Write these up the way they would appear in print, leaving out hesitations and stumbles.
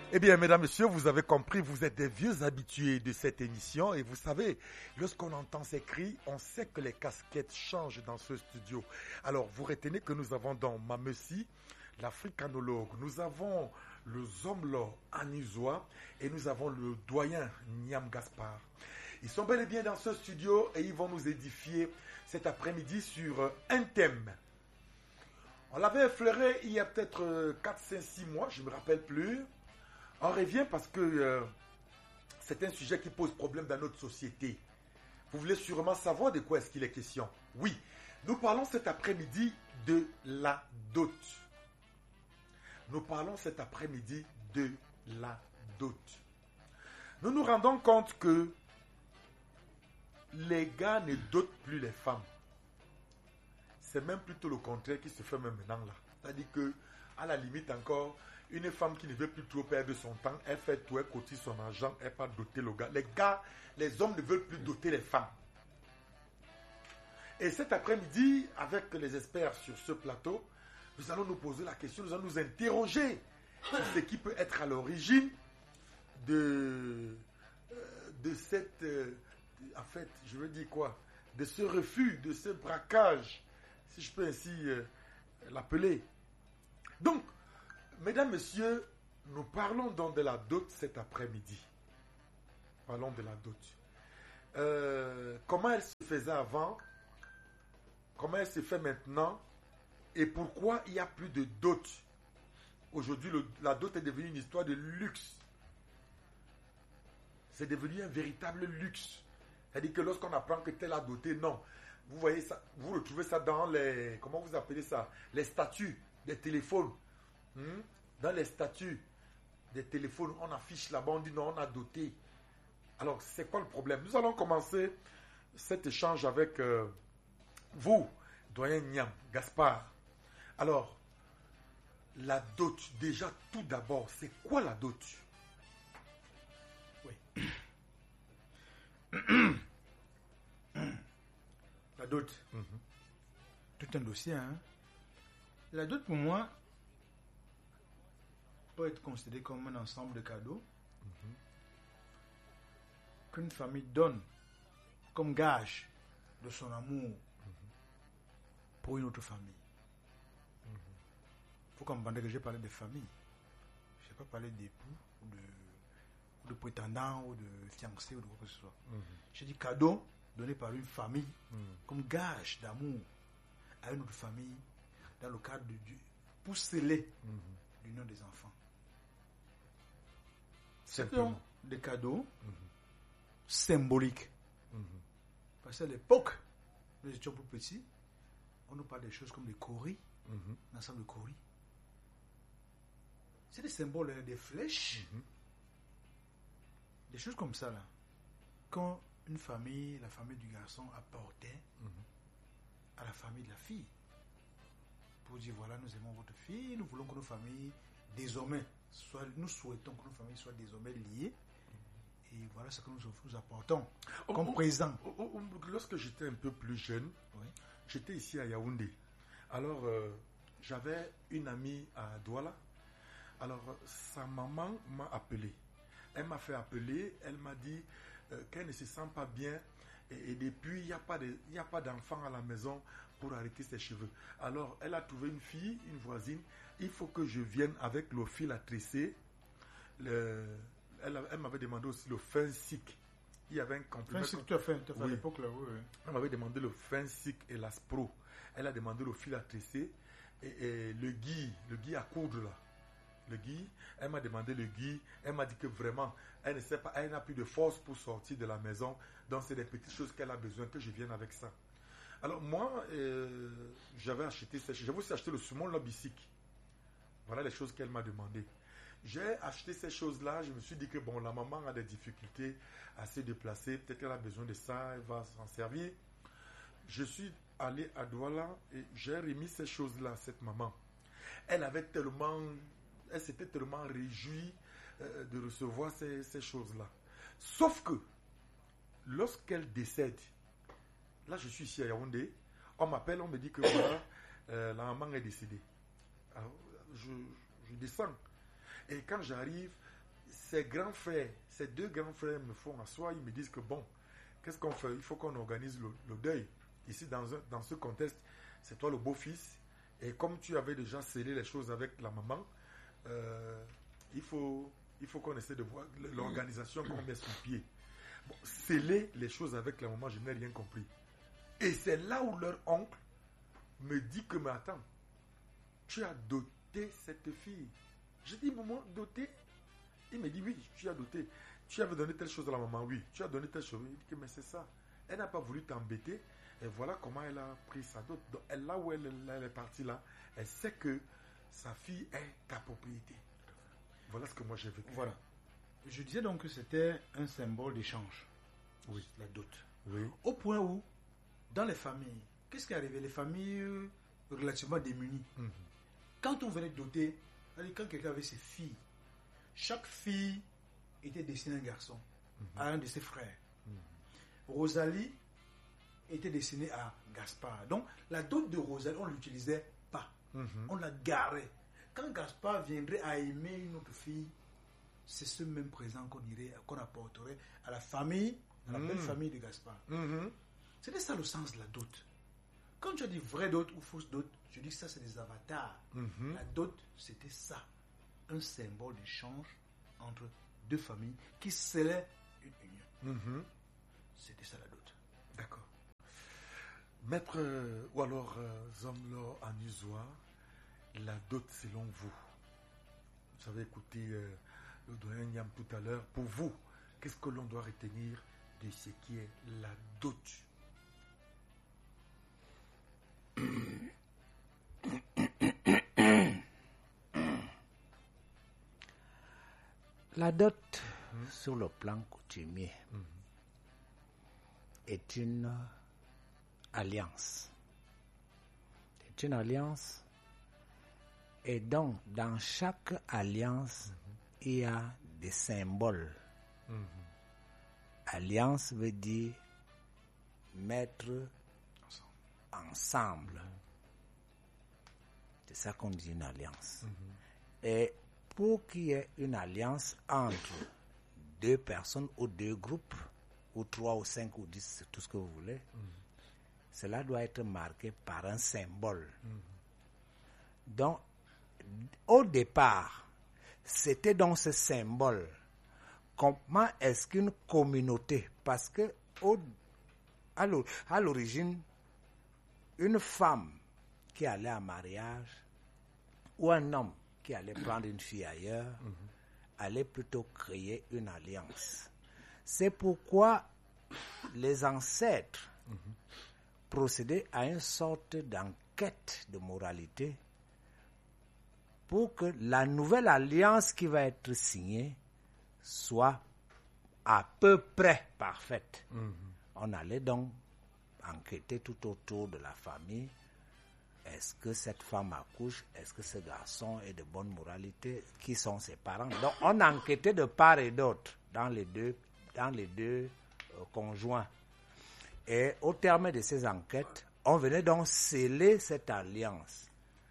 Eh bien, mesdames, messieurs, vous avez compris, vous êtes des vieux habitués de cette émission et vous savez, lorsqu'on entend ces cris, on sait que les casquettes changent dans ce studio. Alors, vous retenez que nous avons dans Mamessi l'africanologue, nous avons le Zomlo Anizoa et nous avons le doyen Niam Gaspard. Ils sont bel et bien dans ce studio et ils vont nous édifier cet après-midi sur un thème. On l'avait effleuré il y a peut-être 4, 5, 6 mois, je ne me rappelle plus. On revient parce que c'est un sujet qui pose problème dans notre société. Vous voulez sûrement savoir de quoi est-ce qu'il est question. Oui, nous parlons cet après-midi de la dot. Nous parlons cet après-midi de la dot. Nous nous rendons compte que les gars ne dotent plus les femmes. C'est même plutôt le contraire qui se fait même maintenant là. C'est-à-dire que, à la limite encore, une femme qui ne veut plus trop perdre son temps, elle fait tout, elle cotise son argent, elle va doter le gars. Les hommes ne veulent plus doter les femmes. Et cet après-midi, avec les experts sur ce plateau, nous allons nous poser la question, nous allons nous interroger sur ce qui peut être à l'origine de cette, en fait, je veux dire quoi, de ce refus, de ce braquage, si je peux ainsi l'appeler. Donc, mesdames, messieurs, nous parlons donc de la dot cet après-midi. Parlons de la dot. Comment elle se faisait avant? Comment elle se fait maintenant? Et pourquoi il n'y a plus de dot? Aujourd'hui, la dot est devenue une histoire de luxe. C'est devenu un véritable luxe. C'est-à-dire que lorsqu'on apprend que tel a doté, non. Vous voyez ça, vous retrouvez ça dans les, comment vous appelez ça? Les statuts des téléphones. Dans les statuts des téléphones, on affiche là-bas, on dit non, on a doté. Alors, c'est quoi le problème? Nous allons commencer cet échange avec vous, doyen Niam Gaspard. Alors, la dot, déjà tout d'abord, c'est quoi la dot? Oui. La dot. Tout un dossier. Hein? La dot, pour moi, peut être considérée comme un ensemble de cadeaux qu'une famille donne comme gage de son amour pour une autre famille. Il faut comprendre que j'ai parlé de famille. Je n'ai pas parlé d'époux, ou de prétendants, ou de fiancés, ou de quoi que ce soit. J'ai dit cadeau donné par une famille comme gage d'amour à une autre famille dans le cadre pour sceller l'union des enfants. C'est des cadeaux symboliques. Parce qu'à l'époque, nous étions plus petits, on nous parle des choses comme des coris, l'ensemble de coris. C'est des symboles, des flèches, des choses comme ça là. Quand une famille, la famille du garçon apportait à la famille de la fille, pour dire voilà, nous aimons votre fille, nous voulons que nos familles désormais nous souhaitons que nos familles soient désormais liées. Et voilà ce que nous apportons comme présent. Lorsque j'étais un peu plus jeune, j'étais ici à Yaoundé. Alors, j'avais une amie à Douala. Alors, sa maman m'a appelé. Elle m'a fait appeler. Elle m'a dit qu'elle ne se sent pas bien. Et depuis, il n'y a pas d'enfant à la maison pour arrêter ses cheveux. Alors, elle a trouvé une fille, une voisine. Il faut que je vienne avec le fil à tresser. Elle m'avait demandé aussi le fin cyc. Il y avait un complément. Fin cyc, tu as fait à l'époque là, oui. Elle m'avait demandé le fin cyc et l'aspro. Elle a demandé le fil à tresser et le gui à coudre là. Le gui, elle m'a demandé le gui. Elle m'a dit que vraiment, elle ne sait pas, elle n'a plus de force pour sortir de la maison. Donc c'est des petites choses qu'elle a besoin que je vienne avec ça. Alors moi, j'avais aussi acheté le saumon lobisique. Voilà les choses qu'elle m'a demandé. J'ai acheté ces choses-là, je me suis dit que bon, la maman a des difficultés à se déplacer, peut-être qu'elle a besoin de ça, elle va s'en servir. Je suis allé à Douala et j'ai remis ces choses-là à cette maman. Elle s'était tellement réjouie de recevoir ces choses-là. Sauf que, lorsqu'elle décède, là je suis ici à Yaoundé, on m'appelle, on me dit que voilà, la maman est décédée. Alors, je descends. Et quand j'arrive, ces grands frères, ces 2 grands frères me font asseoir, ils me disent que bon, qu'est-ce qu'on fait? Il faut qu'on organise le deuil. Ici, dans ce contexte, c'est toi le beau-fils. Et comme tu avais déjà scellé les choses avec la maman, il faut qu'on essaie de voir l'organisation qu'on met sur pied. Bon, sceller les choses avec la maman, je n'ai rien compris. Et c'est là où leur oncle me dit que, mais attends, tu as doté cette fille. Je dis, maman, doté? Il me dit, oui, tu as doté. Tu avais donné telle chose à la maman, oui. Tu as donné telle chose. Il dit que, mais c'est ça. Elle n'a pas voulu t'embêter. Et voilà comment elle a pris sa dot. Donc, là où elle est partie là, elle sait que sa fille est ta propriété. Voilà ce que moi j'ai vécu. Voilà. Je disais donc que c'était un symbole d'échange. Oui. La dot. Oui. Au point où, dans les familles, qu'est-ce qui est arrivé? Les familles relativement démunies. Quand on venait doter, quand quelqu'un avait ses filles, chaque fille était destinée à un garçon, à un de ses frères. Rosalie était destinée à Gaspard. Donc, la dot de Rosalie, on ne l'utilisait pas. On la garait. Quand Gaspard viendrait à aimer une autre fille, c'est ce même présent qu'on apporterait à la famille, à la belle famille de Gaspard. C'était ça le sens de la dot. Quand tu as dit vraie dot ou fausse dot, je dis que ça c'est des avatars. La dot, c'était ça. Un symbole d'échange entre 2 familles qui scellaient une union. C'était ça la dot. D'accord. Maître, ou alors Zomlo Anuzwa, la dot selon vous. Vous avez écouté le doyen Niam tout à l'heure. Pour vous, qu'est-ce que l'on doit retenir de ce qui est la dot? La dot, sur le plan coutumier, est une alliance. C'est une alliance. Et donc, dans chaque alliance, il y a des symboles. Alliance veut dire mettre ensemble. C'est ça qu'on dit une alliance. Et pour qu'il y ait une alliance entre 2 personnes ou 2 groupes, ou 3 ou 5 ou 10, c'est tout ce que vous voulez, cela doit être marqué par un symbole. Donc, au départ, c'était dans ce symbole. Comment est-ce qu'une communauté, parce que à l'origine, une femme qui allait en mariage ou un homme qui allait prendre une fille ailleurs allait plutôt créer une alliance. C'est pourquoi les ancêtres procédaient à une sorte d'enquête de moralité pour que la nouvelle alliance qui va être signée soit à peu près parfaite. On allait donc enquêter tout autour de la famille. Est-ce que cette femme accouche? Est-ce que ce garçon est de bonne moralité? Qui sont ses parents? Donc on enquêtait de part et d'autre dans les deux conjoints. Et au terme de ces enquêtes, on venait donc sceller cette alliance.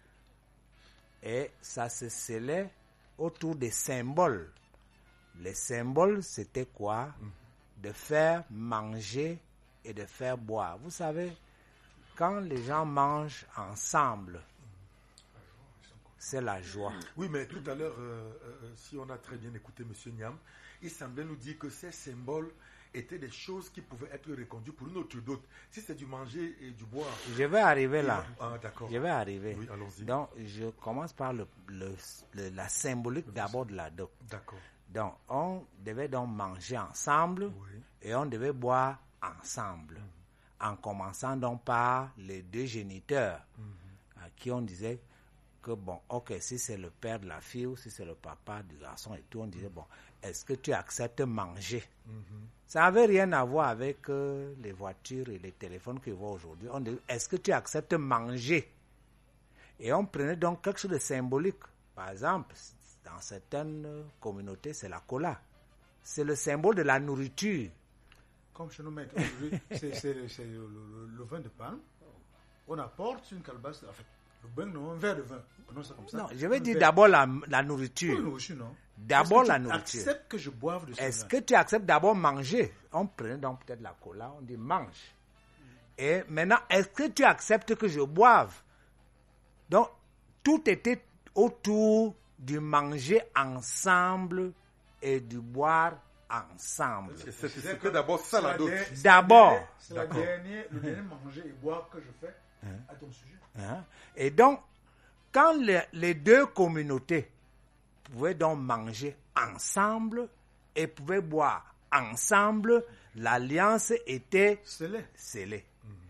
Et ça se scellait autour des symboles. Les symboles, c'était quoi? De faire manger et de faire boire. Vous savez, quand les gens mangent ensemble, c'est la joie. Oui, mais tout à l'heure, si on a très bien écouté M. Niam, il semblait nous dire que ces symboles étaient des choses qui pouvaient être reconduites pour une autre dot. Si c'est du manger et du boire. Je vais arriver là. Ah, d'accord. Je vais arriver. Oui, allons-y. Donc, je commence par la symbolique d'abord de la dot. D'accord. Donc, on devait donc manger ensemble et on devait boire ensemble. En commençant donc par les 2 géniteurs à qui on disait que bon, ok, si c'est le père de la fille ou si c'est le papa du garçon et tout, on disait bon, est-ce que tu acceptes manger? Ça n'avait rien à voir avec les voitures et les téléphones que voit aujourd'hui. On dit, est-ce que tu acceptes manger? Et on prenait donc quelque chose de symbolique. Par exemple, dans certaines communautés, c'est la cola. C'est le symbole de la nourriture. Comme chez nous, maîtres, aujourd'hui, c'est le vin de palme. On apporte une calebasse, en fait, Le bain, non, un verre de vin. Prenons ça comme ça. Non, je vais Un dire verre. d'abord la Pour nourriture. la nourriture, non. D'abord Est-ce que la tu nourriture. acceptes que je boive de ce Est-ce vin? que tu acceptes d'abord manger? On prenait donc peut-être la cola, on dit mange. Et maintenant, est-ce que tu acceptes que je boive? Donc, tout était autour du manger ensemble et du boire ensemble. C'est que d'abord ça la dot. D'abord. C'est le dernier manger et boire que je fais à ton sujet. Hein? Et donc, quand les deux communautés pouvaient donc manger ensemble et pouvaient boire ensemble, l'alliance était scellée.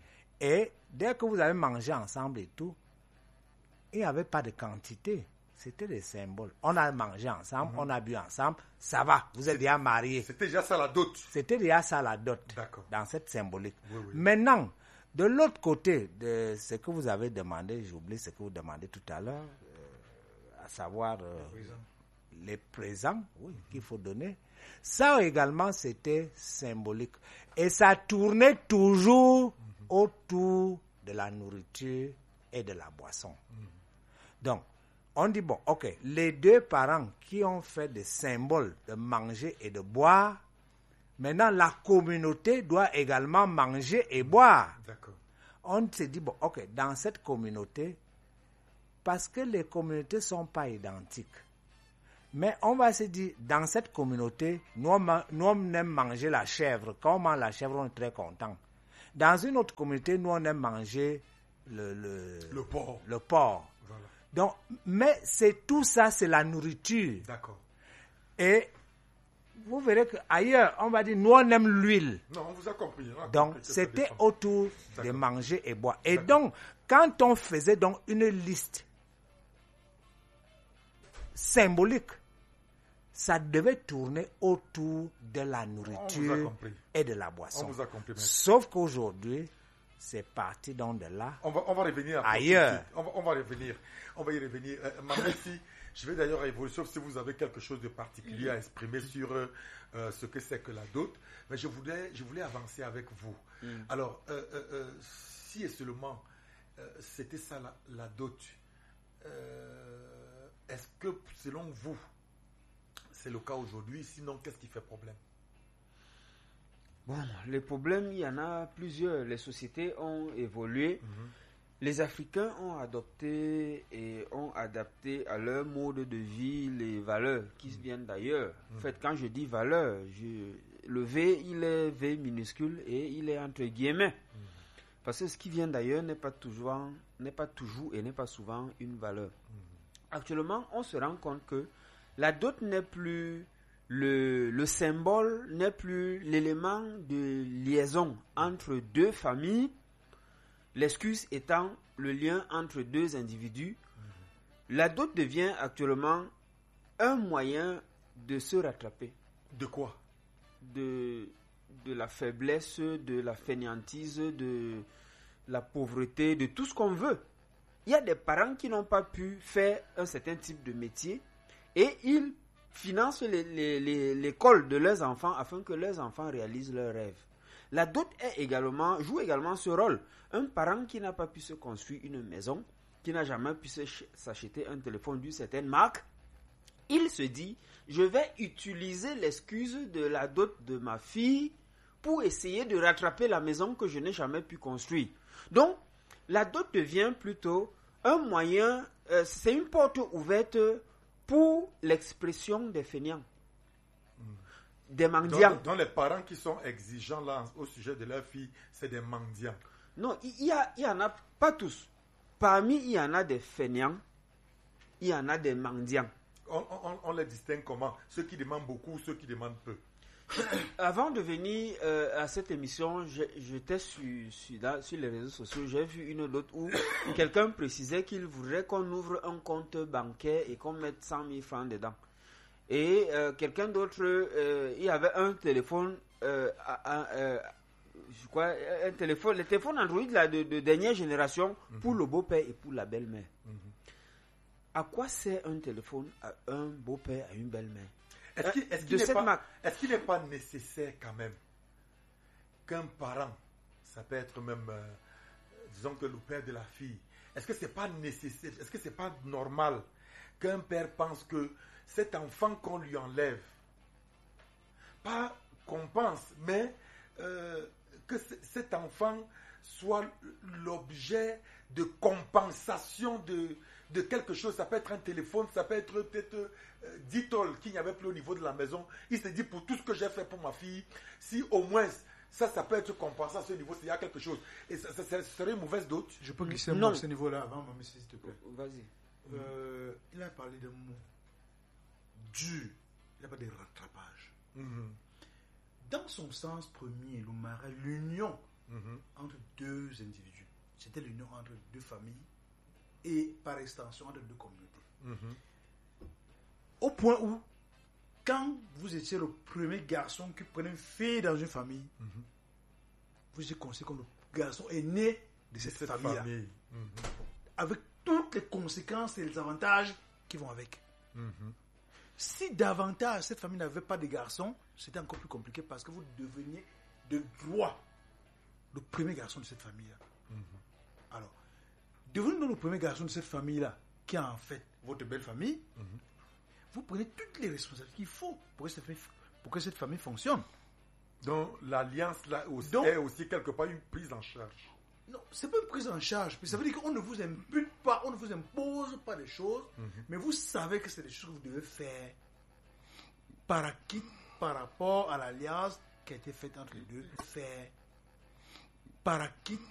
Et dès que vous avez mangé ensemble et tout, il n'y avait pas de quantité. C'était des symboles. On a mangé ensemble, on a bu ensemble, ça va, vous êtes déjà mariés. C'était déjà ça la dot. C'était déjà ça la dot, D'accord. dans cette symbolique. Oui. Maintenant, de l'autre côté de ce que vous avez demandé, j'oublie ce que vous demandez tout à l'heure, à savoir les présents qu'il faut donner, ça également c'était symbolique. Et ça tournait toujours autour de la nourriture et de la boisson. Donc, on dit, bon, ok, les deux parents qui ont fait des symboles de manger et de boire, maintenant la communauté doit également manger et boire. D'accord. On s'est dit, bon, ok, dans cette communauté, parce que les communautés ne sont pas identiques, mais on va se dire, dans cette communauté, nous on aime manger la chèvre. Quand on mange la chèvre, on est très content. Dans une autre communauté, nous on aime manger le porc. Le porc. Voilà. Donc, mais c'est tout ça, c'est la nourriture. D'accord. Et vous verrez qu'ailleurs, on va dire, nous on aime l'huile. Non, on vous a compris. Donc, c'était autour de manger et boire. Et D'accord. donc, quand on faisait donc une liste symbolique, ça devait tourner autour de la nourriture et de la boisson. On vous a compris. Sauf qu'aujourd'hui, c'est parti donc de là. On va revenir ailleurs. On va revenir. On va y revenir. Merci. Je vais d'ailleurs évoluer, sauf si vous avez quelque chose de particulier à exprimer sur ce que c'est que la dot. Mais je voulais avancer avec vous. Alors, si et seulement c'était ça la dot, est-ce que selon vous, c'est le cas aujourd'hui? Sinon, qu'est-ce qui fait problème? Bon, les problèmes, il y en a plusieurs. Les sociétés ont évolué. Les Africains ont adopté et ont adapté à leur mode de vie les valeurs qui viennent d'ailleurs. En fait, quand je dis valeurs, le V, il est V minuscule et il est entre guillemets. Parce que ce qui vient d'ailleurs n'est pas toujours et n'est pas souvent une valeur. Actuellement, on se rend compte que la dot n'est plus le symbole, n'est plus l'élément de liaison entre deux familles, l'excuse étant le lien entre deux individus. La dot devient actuellement un moyen de se rattraper. De quoi? De la faiblesse, de la fainéantise, de la pauvreté, de tout ce qu'on veut. Il y a des parents qui n'ont pas pu faire un certain type de métier et ils financent l'école de leurs enfants afin que leurs enfants réalisent leurs rêves. La dot joue également ce rôle. Un parent qui n'a pas pu se construire une maison, qui n'a jamais pu s'acheter un téléphone d'une certaine marque, il se dit, je vais utiliser l'excuse de la dot de ma fille pour essayer de rattraper la maison que je n'ai jamais pu construire. Donc, la dot devient plutôt un moyen, c'est une porte ouverte pour l'expression des fainéants, des mendiants. Donc les parents qui sont exigeants là, au sujet de leur fille, c'est des mendiants. Non, il y en a pas tous. Parmi, il y en a des fainéants, il y en a des mendiants. On les distingue comment? Ceux qui demandent beaucoup, ceux qui demandent peu. Avant de venir à cette émission, j'étais sur les réseaux sociaux, j'ai vu une note où quelqu'un précisait qu'il voudrait qu'on ouvre un compte bancaire et qu'on mette 100 000 francs dedans. Et quelqu'un d'autre, il y avait un téléphone, je crois, le téléphone Android là, de dernière génération pour le beau-père et pour la belle-mère. À quoi sert un téléphone à un beau-père, à une belle-mère? Est-ce qu'il n'est pas nécessaire quand même qu'un parent, ça peut être même, disons que le père de la fille, est-ce que c'est pas nécessaire, est-ce que c'est pas normal qu'un père pense que cet enfant qu'on lui enlève, pas qu'on pense, mais que cet enfant soit l'objet de compensation de quelque chose. Ça peut être un téléphone, ça peut être peut-être 10 tôles qu'il n'y avait plus au niveau de la maison. Il se dit, pour tout ce que j'ai fait pour ma fille, si au moins ça peut être compensé à ce niveau, s'il y a quelque chose. Et ça serait une mauvaise dot. Je peux glisser un mot à ce niveau-là avant, maman, s'il te plaît. Vas-y. Il a parlé d'un mot dur. Il n'a pas de rattrapage. Dans son sens premier, le mariage, l'union entre deux individus, c'était l'union entre deux familles et par extension entre deux communautés. Au point où, quand vous étiez le premier garçon qui prenait une fille dans une famille, vous étiez considéré comme le garçon aîné de cette famille-là. Avec toutes les conséquences et les avantages qui vont avec. Si davantage cette famille n'avait pas de garçons, c'était encore plus compliqué parce que vous deveniez de droit le premier garçon de cette famille-là. Alors, devenez le premier garçon de cette famille-là, qui est en fait votre belle famille, vous prenez toutes les responsabilités qu'il faut pour que cette famille fonctionne. Donc l'alliance là est aussi quelque part une prise en charge. Non, c'est pas une prise en charge. Ça veut dire qu'on ne vous impute pas, on ne vous impose pas des choses, mais vous savez que c'est des choses que vous devez faire par acquis, par rapport à l'alliance qui a été faite entre les deux. Faire par acquis,